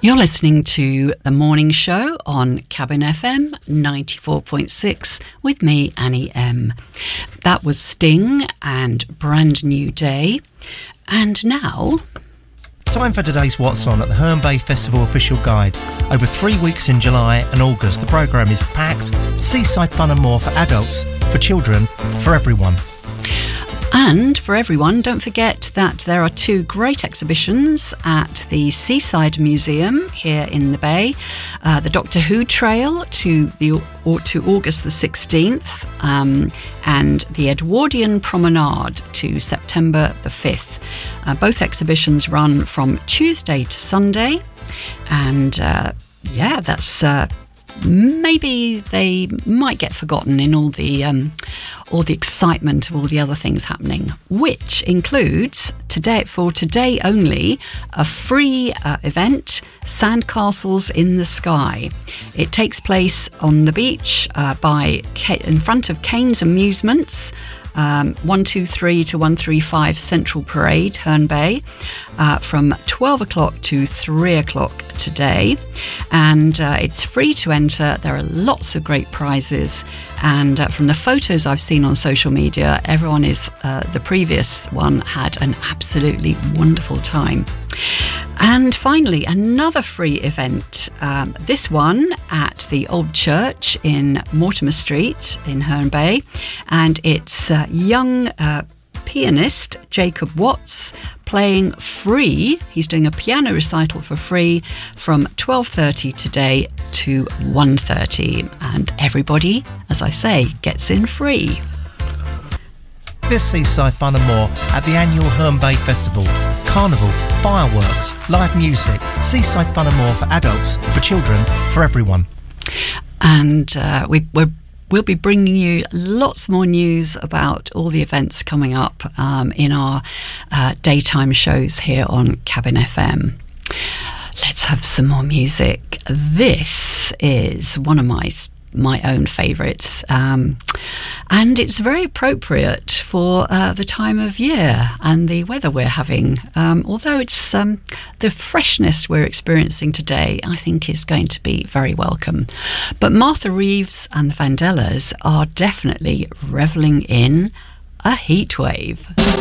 You're listening to The Morning Show on Cabin FM 94.6 with me, Annie M. That was Sting and Brand New Day. And now... Time for today's What's On at the Herne Bay Festival official guide. Over 3 weeks in July and August, the programme is packed. Seaside fun and more for adults, for children, for everyone. And for everyone, don't forget that there are 2 great exhibitions at the Seaside Museum here in the Bay. The Doctor Who Trail to August the 16th and the Edwardian Promenade to September the 5th. Both exhibitions run from Tuesday to Sunday. And that's... maybe they might get forgotten in all the excitement of all the other things happening, which includes today only a free event, Sandcastles in the Sky. It takes place on the beach in front of Kane's Amusements, 123 to 135 Central Parade, Herne Bay, from 12 o'clock to 3 o'clock today. And it's free to enter. There are lots of great prizes. And from the photos I've seen on social media, everyone the previous one had an absolutely wonderful time. And finally, another free event, this one at the Old Church in Mortimer Street in Herne Bay. And it's young pianist Jacob Watts playing free. He's doing a piano recital for free from 12:30 today to 1:30. And everybody, as I say, gets in free. This seaside fun and more at the annual Herne Bay Festival. Carnival, fireworks, live music, seaside fun and more for adults, for children, for everyone. And we'll be bringing you lots more news about all the events coming up in our daytime shows here on Cabin FM. Let's have some more music. This is one of my own favourites, and it's very appropriate for the time of year and the weather we're having, although it's the freshness we're experiencing today I think is going to be very welcome. But Martha Reeves and the Vandellas are definitely revelling in a heatwave.